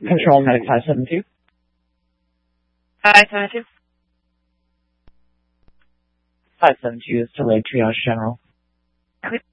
Control Medic 572. 572. 572 is delayed triage general.